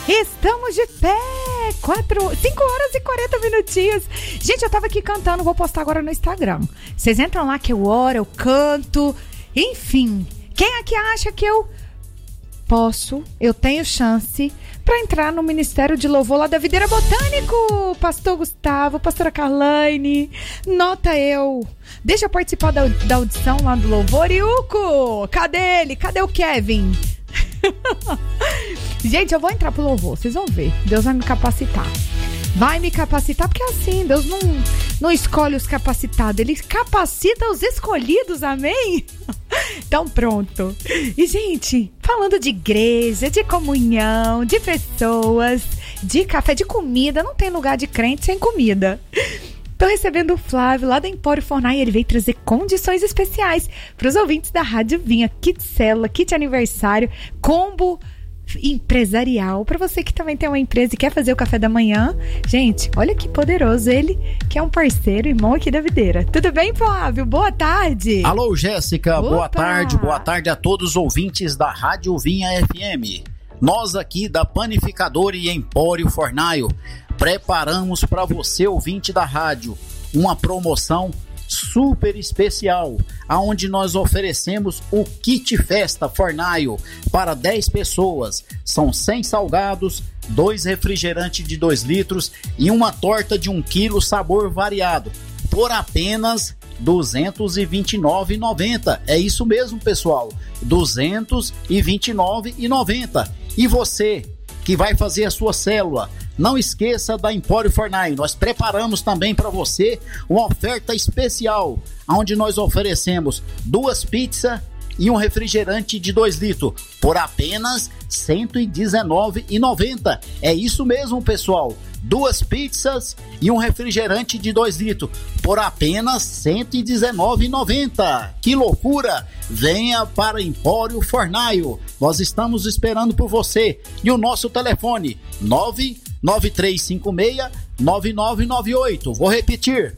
Estamos de pé, 5 horas e 40 minutinhos. Gente, eu tava aqui cantando, vou postar agora no Instagram. Vocês entram lá que eu oro, eu canto, enfim. Quem aqui acha que eu tenho chance para entrar no Ministério de Louvor lá da Videira Botânico? Pastor Gustavo, pastora Carlaine, nota eu. Deixa eu participar da audição lá do Louvor. Iuco, cadê ele? Cadê o Kevin? Gente, eu vou entrar pro louvor, vocês vão ver. Deus vai me capacitar. Vai me capacitar, porque assim, Deus não escolhe os capacitados, Ele capacita os escolhidos, amém? Então pronto. E gente, falando de igreja, de comunhão, de pessoas, de café, de comida, não tem lugar de crente sem comida. Tô recebendo o Flávio lá da Empório Fornai. Ele veio trazer condições especiais para os ouvintes da Rádio Vinha. Kit célula, kit aniversário, combo empresarial. Para você que também tem uma empresa e quer fazer o café da manhã. Gente, olha que poderoso ele, que é um parceiro, irmão aqui da Videira. Tudo bem, Flávio? Boa tarde. Alô, Jéssica. Opa. Boa tarde a todos os ouvintes da Rádio Vinha FM. Nós aqui da Panificadora e Empório Fornaio preparamos para você, ouvinte da rádio, uma promoção super especial, aonde nós oferecemos o kit festa Fornaio para 10 pessoas. São 100 salgados, 2 refrigerantes de 2 litros e uma torta de 1 quilo sabor variado, por apenas R$ 229,90. É isso mesmo, pessoal, R$ 229,90. E você que vai fazer a sua célula, não esqueça da Empório Fornai. Nós preparamos também para você uma oferta especial, onde nós oferecemos 2 pizzas e um refrigerante de 2 litros por apenas R$ 119,90. É isso mesmo, pessoal. 2 pizzas e um refrigerante de 2 litros por apenas R$ 119,90. Que loucura! Venha para Empório Fornaio. Nós estamos esperando por você. E o nosso telefone 99356-9998. Vou repetir,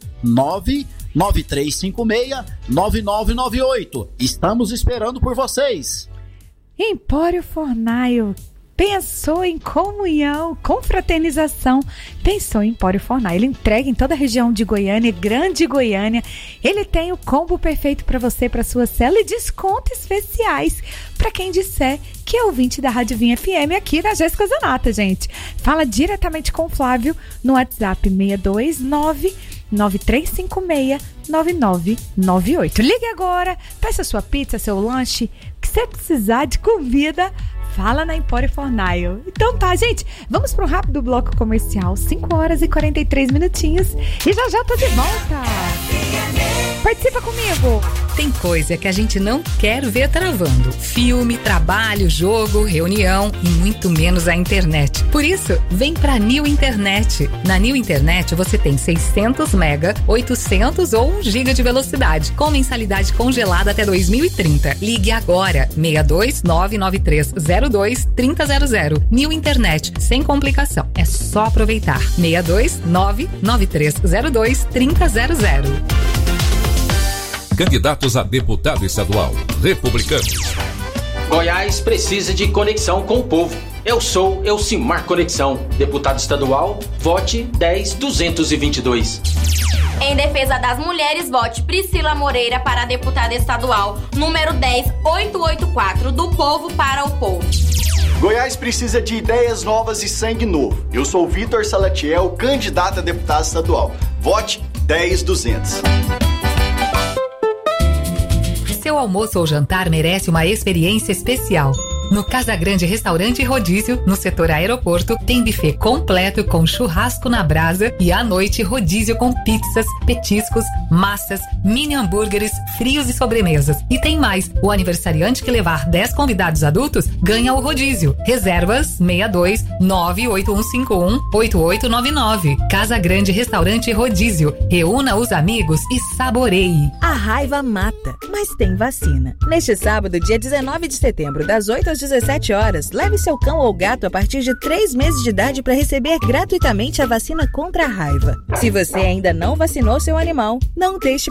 99356-9998. Estamos esperando por vocês. Empório Fornaio. Pensou em comunhão, confraternização, pensou em Empório Fornai. Ele entrega em toda a região de Goiânia, Grande Goiânia. Ele tem o combo perfeito para você, para sua célula, e descontos especiais para quem disser que é ouvinte da Rádio Vinha FM aqui da Jéssica Zanata, gente. Fala diretamente com o Flávio no WhatsApp 629-9356-9998. Ligue agora, peça sua pizza, seu lanche, que você precisar de comida, fala na Empório Fornaio. Então tá, gente, vamos para um rápido bloco comercial, 5 horas e 43 minutinhos, e já tô de volta. Participa comigo. Tem coisa que a gente não quer ver travando: filme, trabalho, jogo, reunião e muito menos a internet. Por isso, vem pra New Internet. Na New Internet você tem 600 mega, 800 ou 1 giga de velocidade, com mensalidade congelada até 2030. Ligue agora, 62993023000. New Internet, sem complicação. É só aproveitar. 62993023000. Candidatos a deputado estadual, republicanos. Goiás precisa de conexão com o povo. Eu sou Elcimar Conexão, deputado estadual, vote 10222. Em defesa das mulheres, vote Priscila Moreira para deputada estadual, número 10884, do povo para o povo. Goiás precisa de ideias novas e sangue novo. Eu sou Vitor Salatiel, candidato a deputado estadual, vote 10200. Seu almoço ou jantar merece uma experiência especial. No Casa Grande Restaurante e Rodízio, no setor aeroporto, tem buffet completo com churrasco na brasa e à noite rodízio com pizzas, petiscos, massas, mini hambúrgueres, frios e sobremesas. E tem mais, o aniversariante que levar 10 convidados adultos ganha o rodízio. Reservas 62 98151 8899. Casa Grande Restaurante e Rodízio. Reúna os amigos e saboreie. A raiva mata, mas tem vacina. Neste sábado, dia 19 de setembro, das 8 às 17 horas, leve seu cão ou gato a partir de 3 meses de idade para receber gratuitamente a vacina contra a raiva. Se você ainda não vacinou seu animal, não deixe